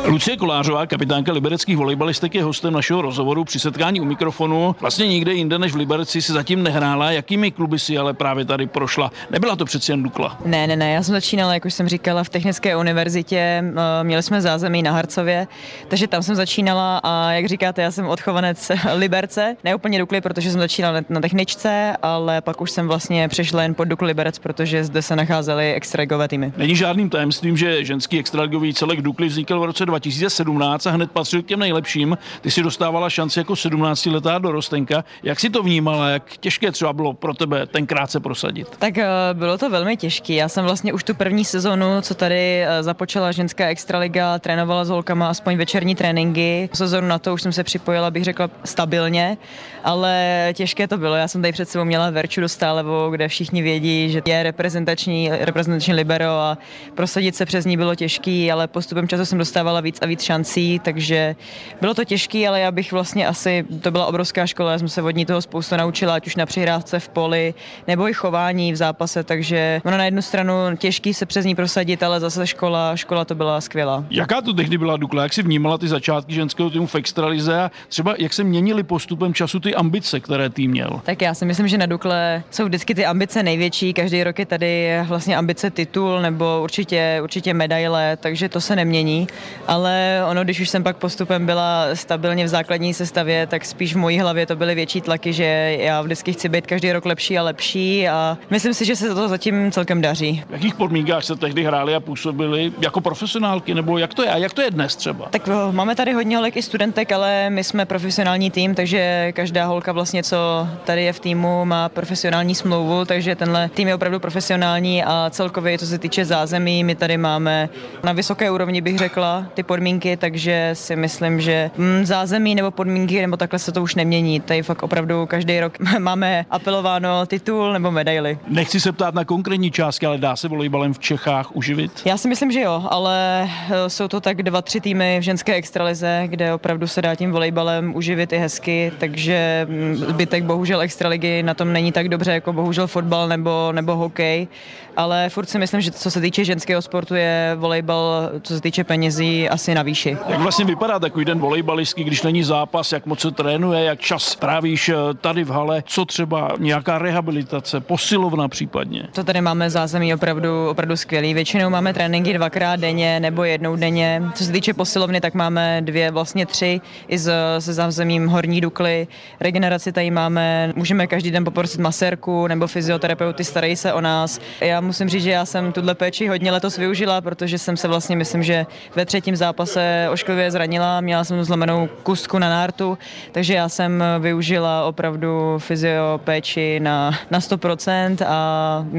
Lucie Kolářová, kapitánka libereckých volejbalistek, je hostem našeho rozhovoru při setkání u mikrofonu. Vlastně nikde jinde než v Liberci si zatím nehrála. Jakými kluby si ale právě tady prošla? Nebyla to přeci jen Dukla. Ne, já jsem začínala, jak už jsem říkala, v Technické univerzitě. Měli jsme zázemí na Harcově, takže tam jsem začínala a jak říkáte, já jsem odchovanec Liberce. Ne úplně Dukly, protože jsem začínala na techničce, ale pak už jsem vlastně přešla jen pod Duklu Liberec, protože zde se nacházely extraligové týmy. Není žádným tajemstvím, že ženský extraligový celek Dukly vznikl v roce 2017 a hned patřil k těm nejlepším. Ty si dostávala šanci jako 17letá dorostenka. Jak si to vnímala? Jak těžké třeba bylo pro tebe tenkrát se prosadit? Tak bylo to velmi těžké. Já jsem vlastně už tu první sezonu, co tady započala ženská extraliga, trénovala s holkama aspoň večerní tréninky. Sezonu na to už jsem se připojila, bych řekla, stabilně, ale těžké to bylo. Já jsem tady před sebou měla Verču Dostálevou, kde všichni vědí, že je reprezentační libero a prosadit se přes ní bylo těžký, ale postupem času jsem dostávala víc a víc šancí, takže bylo to těžký, ale já bych vlastně asi, to byla obrovská škola, já jsem se od ní toho spoustu naučila, ať už na přihrávce v poli, nebo i chování v zápase, takže ono na jednu stranu těžký se přes ní prosadit, ale zase škola to byla skvělá. Jaká to tehdy byla Dukla? Jak si vnímala ty začátky ženského týmu v extralize a třeba jak se měnily postupem času ty ambice, které tým měl? Tak já si myslím, že na Dukle jsou vždycky ty ambice největší, každý rok je tady vlastně ambice titul nebo určitě medaile, takže to se nemění, ale ono, když už jsem pak postupem byla stabilně v základní sestavě, tak spíš v mojí hlavě to byly větší tlaky, že já vždycky chci být každý rok lepší a lepší a myslím si, že se to zatím celkem daří. V jakých podmínkách se tehdy hráli a působili jako profesionálky, nebo jak to je? A jak to je dnes třeba? Tak máme tady hodně holek i studentek, ale my jsme profesionální tým, takže každá holka vlastně, co tady je v týmu, má profesionální smlouvu, takže tenhle tým je opravdu profesionální a celkově, co se týče zázemí, my tady máme na vysoké úrovni, bych řekla, ty podmínky, takže si myslím, že zázemí nebo podmínky nebo takhle se to už nemění. Tady fakt opravdu každý rok máme apelováno titul nebo medaily. Nechci se ptát na konkrétní částky, ale dá se volejbalem v Čechách uživit? Já si myslím, že jo, ale jsou to tak 2-3 týmy v ženské extralize, kde opravdu se dá tím volejbalem uživit i hezky, takže zbytek bohužel extraligy na tom není tak dobře jako bohužel fotbal nebo hokej, ale furt si myslím, že co se týče ženského sportu je volejbal, co se týče penězí, asi na výši. Jak vlastně vypadá takový den volejbalistky, když není zápas, jak moc se trénuje, jak čas trávíš tady v hale, co třeba nějaká rehabilitace, posilovna případně? To tady máme zázemí opravdu skvělý. Většinou máme tréninky 2krát denně nebo jednou denně. Co se týče posilovny, tak máme 2, vlastně 3 i se zázemím Horní Dukly. Regeneraci tady máme, můžeme každý den poprosit masérku nebo fyzioterapeuty, starají se o nás. Já musím říct, že já jsem tuhle péči hodně letos využila, protože jsem se vlastně, myslím, že ve 3. zápase ošklivě zranila, měla jsem zlomenou kůstku na nártu, takže já jsem využila opravdu fyziopéči na 100% a